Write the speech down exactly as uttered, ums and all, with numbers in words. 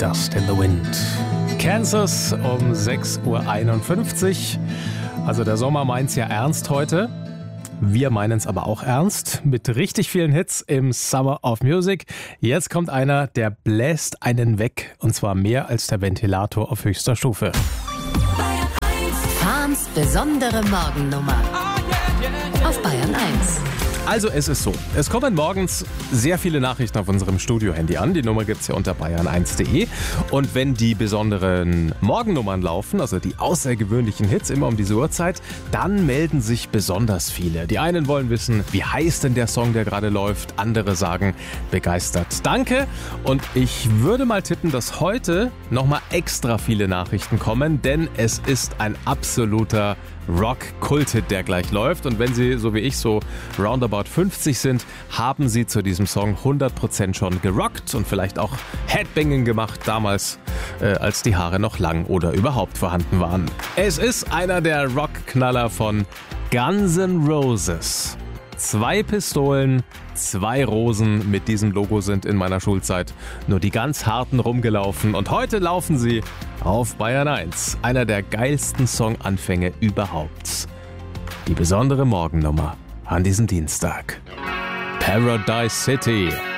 Dust in the Wind. Kansas um sechs Uhr einundfünfzig. Also der Sommer meint's ja ernst heute. Wir meinen es aber auch ernst mit richtig vielen Hits im Summer of Music. Jetzt kommt einer, der bläst einen weg. Und zwar mehr als der Ventilator auf höchster Stufe. Fahns besondere Morgennummer auf Bayern eins. Also es ist so, es kommen morgens sehr viele Nachrichten auf unserem Studio-Handy an. Die Nummer gibt's ja unter bayern eins punkt de. Und wenn die besonderen Morgennummern laufen, also die außergewöhnlichen Hits immer um diese Uhrzeit, dann melden sich besonders viele. Die einen wollen wissen, wie heißt denn der Song, der gerade läuft? Andere sagen, begeistert. Danke. Und ich würde mal tippen, dass heute nochmal extra viele Nachrichten kommen, denn es ist ein absoluter Rock-Kult-Hit, der gleich läuft. Und wenn Sie, so wie ich, so roundabout fünfzig sind, haben Sie zu diesem Song hundert Prozent schon gerockt und vielleicht auch Headbanging gemacht, damals, äh, als die Haare noch lang oder überhaupt vorhanden waren. Es ist einer der Rockknaller von Guns N' Roses. Zwei Pistolen, zwei Rosen mit diesem Logo sind in meiner Schulzeit nur die ganz harten rumgelaufen. Und heute laufen sie auf Bayern eins. Einer der geilsten Songanfänge überhaupt. Die besondere Morgennummer an diesem Dienstag. Paradise City.